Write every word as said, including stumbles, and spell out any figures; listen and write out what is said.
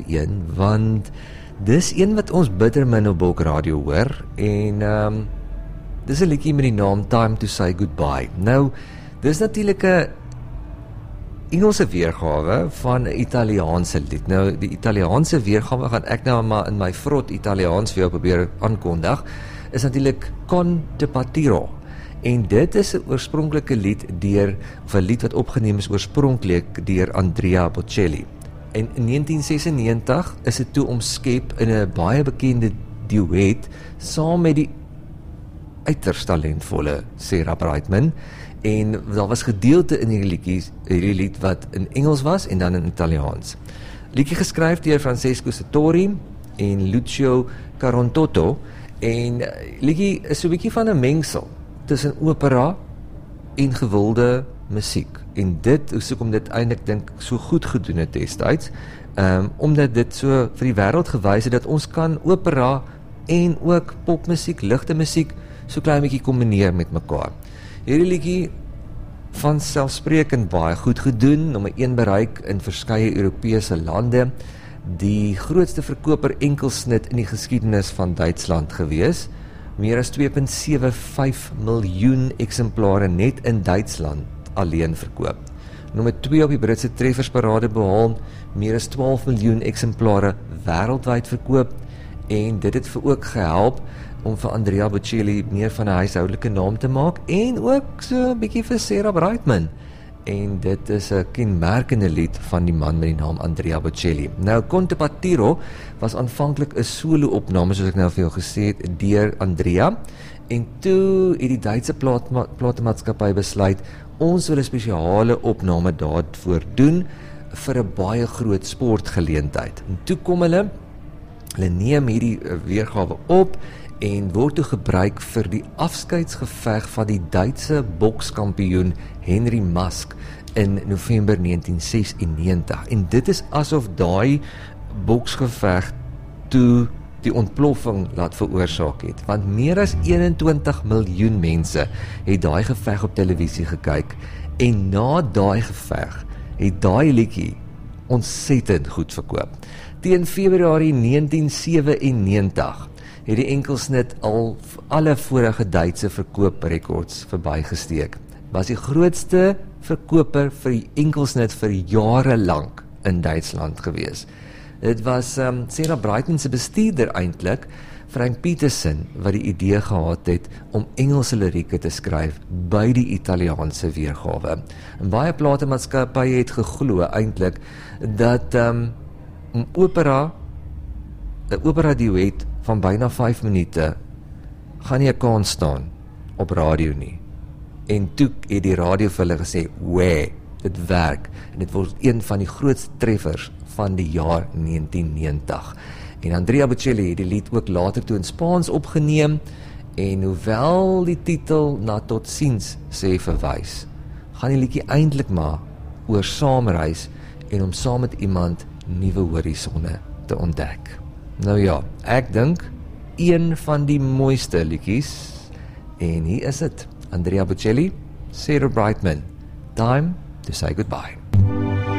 een, want dis een wat ons bitter min op Bulk Radio hoor, en um, dis 'n liedjie met die naam Time to Say Goodbye. Nou, dis natuurlik 'n Engelse weergawe van 'n Italiaanse lied. Nou, die Italiaanse weergawe gaan ek nou maar in my vrot Italiaans vir jou probeer aankondig, is natuurlik Con te partiro. En dit is 'n oorspronklike lied deur, of 'n lied wat opgeneem is oorspronklik deur Andrea Bocelli. En in negentien sesennegentig is dit toe omskep in 'n baie bekende duet saam met die uiters talentvolle Sarah Brightman, en daar was gedeelte in hierdie liedjies, hierdie lied wat in Engels was en dan in Italiaans. Liedjie geskryf deur Francesco Sartori en Lucio Carontotto, en liedjie is so 'n bietjie van 'n mengsel tussen opera en gewilde musiek. En dit, hoe soek om dit eintlik dink so goed gedoen het destyds, um, omdat dit so vir die wêreld gewys het dat ons kan opera en ook popmusiek, ligte musiek, so klein bietjie kombineer met mekaar. Hierdie liedjie van selfsprekend baie goed gedoen, nommer een bereik in verskeie Europese lande, die grootste verkoper enkelsnit in die geskiedenis van Duitsland gewees, meer as twee komma sewe vyf miljoen eksemplare net in Duitsland alleen verkoop. Nommer twee op die Britse treffersparade behaal, meer as twaalf miljoen eksemplare wêreldwyd verkoop, en dit het vir ook gehelp om vir Andrea Bocelli meer van 'n huishoudelike naam te maak, en ook so 'n bietjie vir Sarah Brightman. En dit is 'n kenmerkende lied van die man met die naam Andrea Bocelli. Nou, Con te partiro was aanvanklik 'n solo-opname, soos ek nou vir jou gesê het, deur Andrea, en toe het die Duitse plaatma platemaatskappy besluit, ons wil 'n spesiale opname daarvoor doen vir 'n baie groot sportgeleentheid. En toe kom hulle, hulle neem hierdie weergawe op en word toe gebruik vir die afskeidsgeveg van die Duitse bokskampioen Henry Musk in November negentien sesennegentig. En dit is asof daai boksgeveg toe die ontploffing laat veroorsaak het, want meer as eenentwintig miljoen mense het daai geveg op televisie gekyk, en na daai geveg het daai liedjie ontsettend goed verkoop. Teen Februarie negentien sewennegentig het die enkelsnit al alle vorige Duitse verkooprekords verbygesteek. Was die grootste verkoper vir die enkelsnit vir jare lank in Duitsland gewees. Dit was um, Sarah Brightman se bestuurder eintlik, Frank Peterson, wat die idee gehad het om Engelse lirieke te skryf by die Italiaanse weergawe. En baie platemaatskappye het geglo eintlik dat um, om opera, 'n opera duet van byna vyf minute gaan nie 'n kans staan op radio nie. En toe het die radio vir hulle gesê, "Wee, dit werk." En dit word een van die grootste treffers van die jaar negentien negentig. En Andrea Bocelli het die lied ook later toe in Spaans opgeneem, en hoewel die titel na Tot ziens sê verwys, gaan die liedjie eintlik maar oor saamreis en om saam met iemand nuwe horisonne te ontdek. Nou ja, ek dink een van die mooiste liedjies, en hier is dit, Andrea Bocelli, Sarah Brightman, Time to Say Goodbye.